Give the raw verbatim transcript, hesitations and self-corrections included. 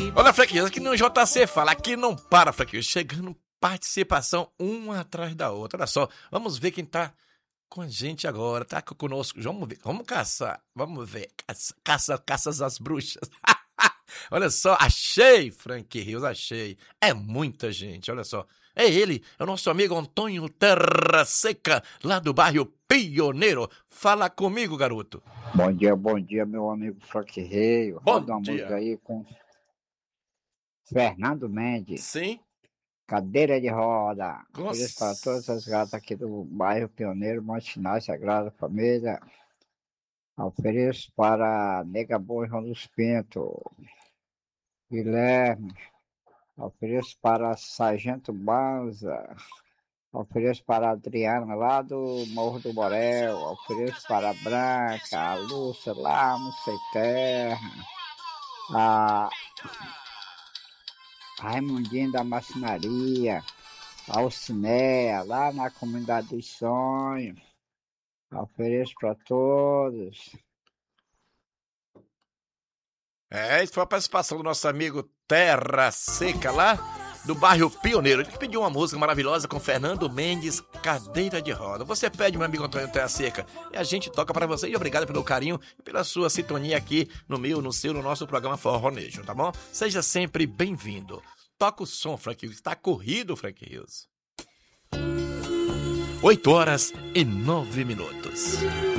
Olha, Frank Rios, aqui no J C fala, aqui não para, Frank Rios, chegando participação uma atrás da outra. Olha só, vamos ver quem tá com a gente agora, tá conosco. Vamos ver, vamos caçar, vamos ver, caça, caça, caças às bruxas. Olha só, achei, Frank Rios, achei. É muita gente, olha só. É ele, é o nosso amigo Antônio Terra Seca, lá do bairro Pioneiro. Fala comigo, garoto. Bom dia, bom dia, meu amigo Frank Rios. Roda uma dia. música aí com Fernando Mendes. Sim. Cadeira de roda. Nossa. Feliz para todas as gatas aqui do bairro Pioneiro, Monte Sagrada Família. Ofereço para Nega Boa e João dos Pinto. Guilherme. Ofereço para Sargento Banza. Ofereço para a Adriana lá do Morro do Borel. Ofereço para a Branca, a Lúcia lá no Sei Terra. A Raimundinho da Marcenaria. A Alcinéia lá na Comunidade dos Sonhos. Ofereço para todos. É, isso foi a participação do nosso amigo Terra Seca lá do bairro Pioneiro. Ele pediu uma música maravilhosa com Fernando Mendes, Cadeira de Roda. Você pede, meu amigo Antônio Terra Seca, e a gente toca para você. E obrigado pelo carinho e pela sua sintonia aqui no meu, no seu, no nosso programa Forronejo, tá bom? Seja sempre bem-vindo. Toca o som, Frank Rios. Está corrido, Frank Rios. oito horas e nove minutos.